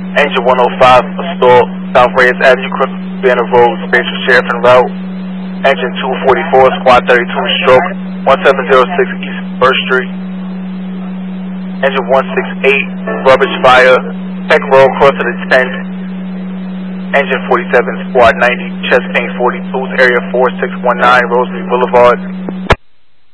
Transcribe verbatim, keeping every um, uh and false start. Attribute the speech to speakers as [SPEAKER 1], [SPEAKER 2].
[SPEAKER 1] Engine one oh five, stall, South Reyes Avenue, Banner Road, Spatial Sheriff en route. Engine two forty-four, Squad thirty-two, stroke, one seven zero six East first Street. Engine one sixty-eight, rubbish fire, Peck Road, cross to the tenth. Engine forty-seven, Squad ninety, chest pain forty-two, area four six one nine, Rosemary Boulevard.